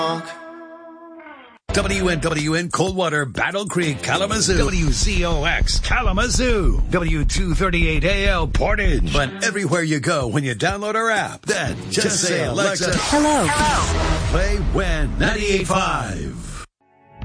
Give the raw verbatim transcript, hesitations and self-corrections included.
W N W N Coldwater, Battle Creek, Kalamazoo. W Z O X, Kalamazoo. W two thirty-eight A L, Portage. But everywhere you go when you download our app, then just, just say, Alexa, hello. Hello. Play W E N ninety-eight point five.